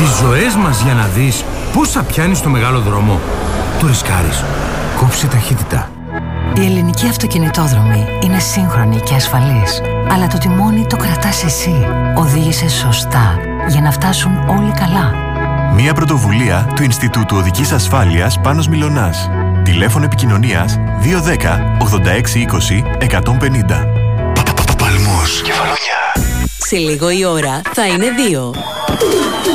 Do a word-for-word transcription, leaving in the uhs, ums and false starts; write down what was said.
Τις ζωές μας για να δεις πώς θα πιάνεις το μεγάλο δρόμο. Το ρισκάρεις. Κόψε ταχύτητα. Η ελληνική αυτοκινητόδρομη είναι σύγχρονη και ασφαλής. Αλλά το τιμόνι το κρατάς εσύ. Οδήγησε σωστά για να φτάσουν όλοι καλά. Μία πρωτοβουλία του Ινστιτούτου Οδικής Ασφάλειας Πάνος Μιλωνάς. Τηλέφωνο επικοινωνίας δύο ένα μηδέν ογδόντα έξι είκοσι εκατόν πενήντα. Παλμός. Κεφαλονιά. Σε λίγο η ώρα θα είναι δύο.